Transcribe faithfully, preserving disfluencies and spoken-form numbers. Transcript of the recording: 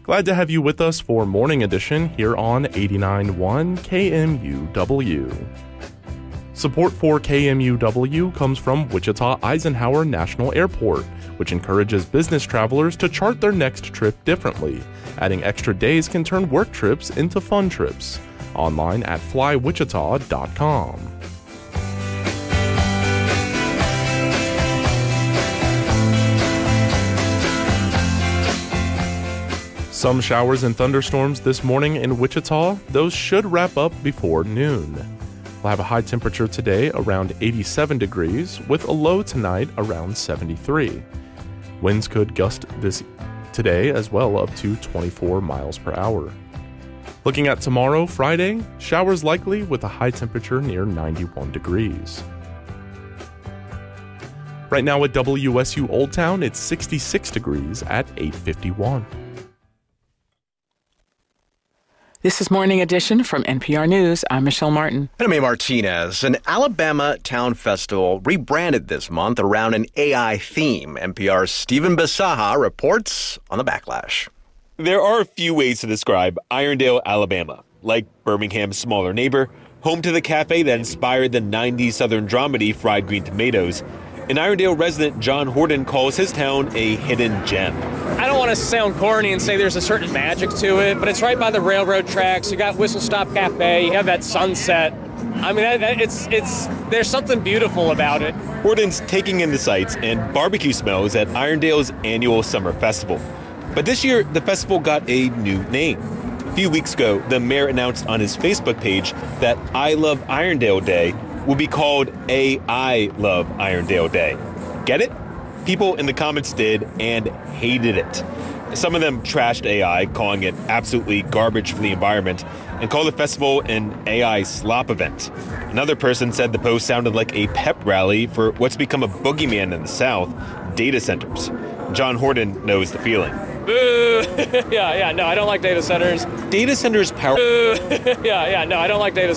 Glad to have you with us for Morning Edition here on eighty-nine point one K M U W. Support for K M U W comes from Wichita Eisenhower National Airport, which encourages business travelers to chart their next trip differently. Adding extra days can turn work trips into fun trips. Online at fly wichita dot com. Some showers and thunderstorms this morning in Wichita. Those should wrap up before noon. We'll have a high temperature today around eighty-seven degrees, with a low tonight around seventy-three. Winds could gust this today as well up to twenty-four miles per hour. Looking at tomorrow, Friday, showers likely with a high temperature near ninety-one degrees. Right now at W S U Old Town, it's sixty-six degrees at eight fifty-one. This is Morning Edition from N P R News. I'm Michelle Martin. And I'm A. Martinez. An Alabama town festival rebranded this month around an A I theme. N P R's Stephen Bisaha reports on the backlash. There are a few ways to describe Irondale, Alabama, like Birmingham's smaller neighbor, home to the cafe that inspired the nineties Southern dramedy Fried Green Tomatoes. An Irondale resident, John Horton, calls his town a hidden gem. I don't want to sound corny and say there's a certain magic to it, but it's right by the railroad tracks. You got Whistle Stop Cafe, you have that sunset. I mean, that, that, it's it's there's something beautiful about it. Horton's taking in the sights and barbecue smells at Irondale's annual summer festival. But this year, the festival got a new name. A few weeks ago, the mayor announced on his Facebook page that I Love Irondale Day will be called A I Love Irondale Day. Get it? People in the comments did and hated it. Some of them trashed A I, calling it absolutely garbage for the environment, and called the festival an A I slop event. Another person said the post sounded like a pep rally for what's become a boogeyman in the South, data centers. John Horton knows the feeling. Boo! yeah, yeah, no, I don't like data centers. Data centers power... Boo! yeah, yeah, no, I don't like data centers.